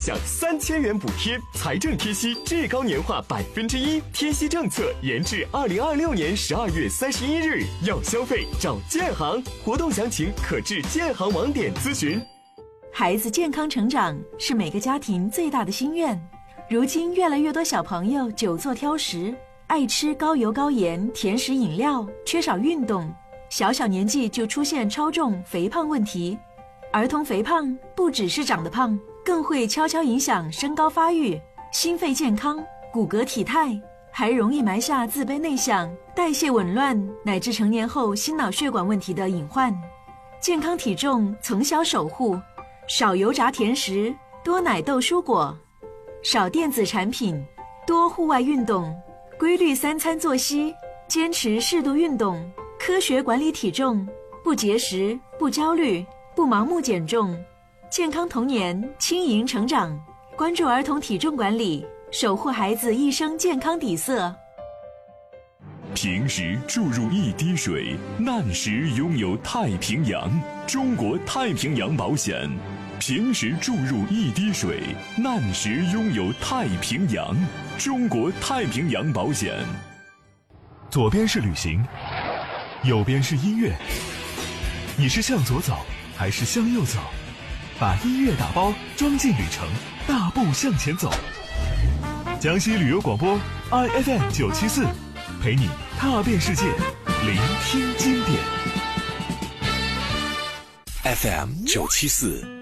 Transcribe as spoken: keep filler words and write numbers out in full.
享三千元补贴，财政贴息至高年化百分之一，贴息政策延至二零二六年十二月三十一日。要消费找建行，活动详情可至建行网点咨询。 孩子健康成长是每个家庭最大的心愿。如今越来越多小朋友久坐挑食，爱吃高油高盐甜食饮料，缺少运动，小小年纪就出现超重肥胖问题。儿童肥胖不只是长得胖，更会悄悄影响身高发育、心肺健康、骨骼体态，还容易埋下自卑内向、代谢紊乱乃至成年后心脑血管问题的隐患。健康体重从小守护，少油炸甜食，多奶豆蔬果，少电子产品，多户外运动，规律三餐作息，坚持适度运动，科学管理体重，不节食，不焦虑，不盲目减重，健康童年，轻盈成长。关注儿童体重管理，守护孩子一生健康底色。 平时注入一滴水，难时拥有太平洋。中国太平洋保险，平时注入一滴水，难时拥有太平洋。中国太平洋保险。 左边是旅行，右边是音乐，你是向左走还是向右走？把音乐打包装进旅程，大步向前走。江西旅游广播 I F M 九七四，陪你踏遍世界，聆听经典。 F M 九七四。